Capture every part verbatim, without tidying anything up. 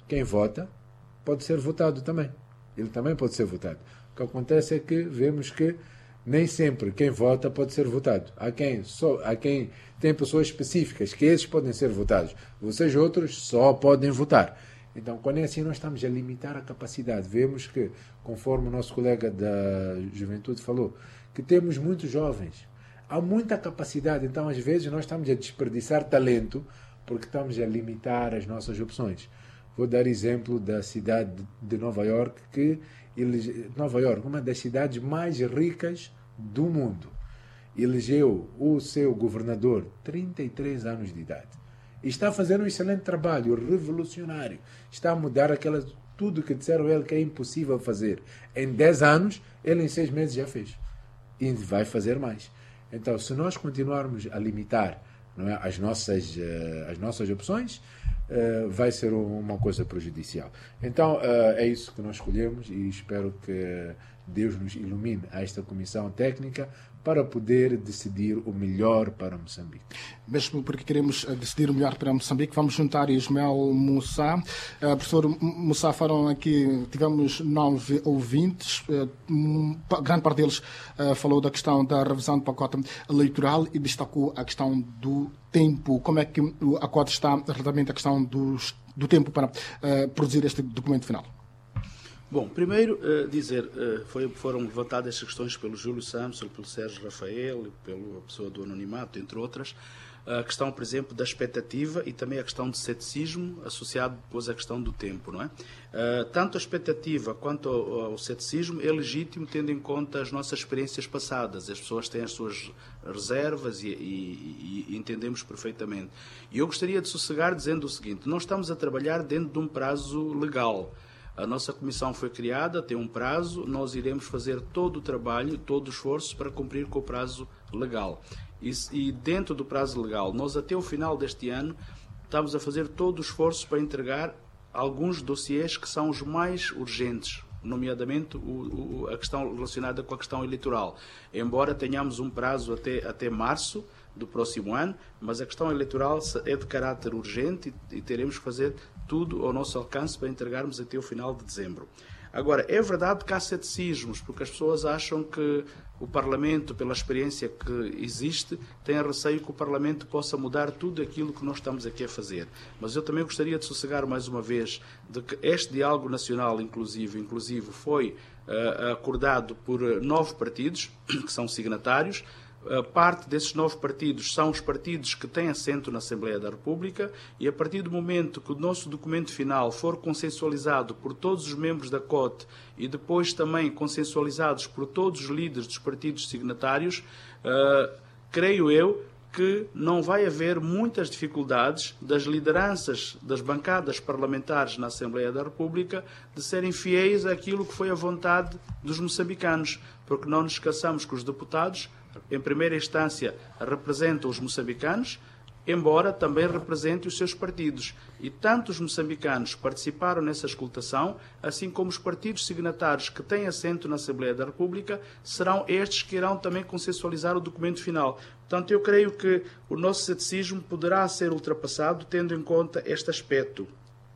quem vota pode ser votado também. Ele também pode ser votado. O que acontece é que vemos que nem sempre quem vota pode ser votado. Há quem, só, há quem tem pessoas específicas que esses podem ser votados. Vocês outros só podem votar. Então, quando é assim, nós estamos a limitar a capacidade. Vemos que, conforme o nosso colega da juventude falou, que temos muitos jovens. Há muita capacidade. Então, às vezes, nós estamos a desperdiçar talento porque estamos a limitar as nossas opções. Vou dar exemplo da cidade de Nova York, que elege... Nova York, uma das cidades mais ricas do mundo, elegeu o seu governador, trinta e três anos de idade. E está a fazer um excelente trabalho, revolucionário. Está a mudar aquelas, tudo que disseram ele que é impossível fazer. Em dez anos, ele em seis meses já fez. E vai fazer mais. Então, se nós continuarmos a limitar, não é, as, nossas, uh, as nossas opções, uh, vai ser uma coisa prejudicial. Então, uh, é isso que nós escolhemos e espero que Deus nos ilumine a esta comissão técnica para poder decidir o melhor para Moçambique. Mesmo porque queremos decidir o melhor para Moçambique, vamos juntar Ismael Moussa. Uh, professor Moussa, foram aqui, tivemos nove ouvintes, uh, grande parte deles uh, falou da questão da revisão do pacote eleitoral e destacou a questão do tempo. Como é que a CODE está relativamente à questão dos, do tempo para uh, produzir este documento final? Bom, primeiro uh, dizer, uh, foi, foram levantadas estas questões pelo Júlio Samson, pelo Sérgio Rafael, pela pessoa do anonimato, entre outras, a questão, por exemplo, da expectativa e também a questão do ceticismo, associado depois à questão do tempo, não é? Uh, tanto a expectativa quanto ao, ao ceticismo é legítimo, tendo em conta as nossas experiências passadas. As pessoas têm as suas reservas e, e, e entendemos perfeitamente. E eu gostaria de sossegar dizendo o seguinte: nós estamos a trabalhar dentro de um prazo legal. A nossa comissão foi criada, tem um prazo, nós iremos fazer todo o trabalho, todo o esforço para cumprir com o prazo legal. E, e dentro do prazo legal, nós até o final deste ano estamos a fazer todo o esforço para entregar alguns dossiês que são os mais urgentes, nomeadamente o, o, a questão relacionada com a questão eleitoral. Embora tenhamos um prazo até, até março do próximo ano, mas a questão eleitoral é de caráter urgente e, e teremos que fazer tudo ao nosso alcance para entregarmos até o final de dezembro. Agora, é verdade que há ceticismos, porque as pessoas acham que o Parlamento, pela experiência que existe, tem receio que o Parlamento possa mudar tudo aquilo que nós estamos aqui a fazer. Mas eu também gostaria de sossegar mais uma vez de que este diálogo nacional inclusivo, inclusive foi uh, acordado por nove partidos, que são signatários. A parte desses nove partidos são os partidos que têm assento na Assembleia da República e a partir do momento que o nosso documento final for consensualizado por todos os membros da CODE e depois também consensualizados por todos os líderes dos partidos signatários, uh, creio eu que não vai haver muitas dificuldades das lideranças das bancadas parlamentares na Assembleia da República de serem fiéis àquilo que foi a vontade dos moçambicanos, porque não nos esqueçamos que os deputados, em primeira instância, representam os moçambicanos, embora também representem os seus partidos. E tanto os moçambicanos participaram nessa escutação, assim como os partidos signatários que têm assento na Assembleia da República, serão estes que irão também consensualizar o documento final. Portanto, eu creio que o nosso ceticismo poderá ser ultrapassado tendo em conta este aspecto.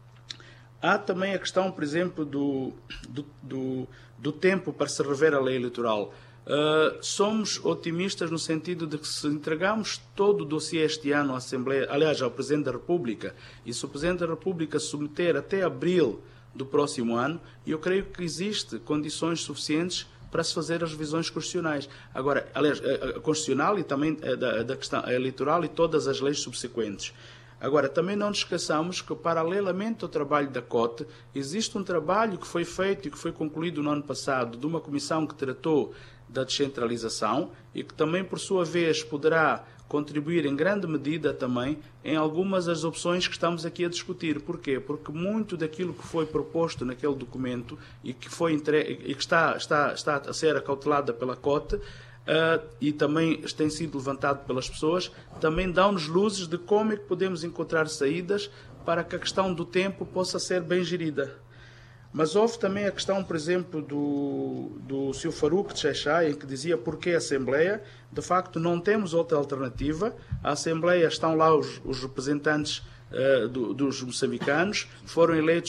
Há também a questão, por exemplo, do, do, do, do tempo para se rever a lei eleitoral. Uh, somos otimistas no sentido de que se entregamos todo o dossiê este ano à Assembleia, aliás, ao Presidente da República, e se o Presidente da República submeter até abril do próximo ano, eu creio que existe condições suficientes para se fazer as revisões constitucionais. Agora, aliás, a, a constitucional e também a da, da questão eleitoral e todas as leis subsequentes. Agora, também não nos esqueçamos que, paralelamente ao trabalho da CODE, existe um trabalho que foi feito e que foi concluído no ano passado de uma comissão que tratou da descentralização e que também, por sua vez, poderá contribuir em grande medida também em algumas das opções que estamos aqui a discutir. Porquê? Porque muito daquilo que foi proposto naquele documento e que, foi entre... e que está, está, está a ser acautelada pela CODE uh, e também tem sido levantado pelas pessoas, também dão-nos luzes de como é que podemos encontrar saídas para que a questão do tempo possa ser bem gerida. Mas houve também a questão, por exemplo, do, do senhor Farouk de Xaixai, em que dizia porquê a Assembleia. De facto, não temos outra alternativa. A Assembleia estão lá os, os representantes uh, do, dos moçambicanos, foram eleitos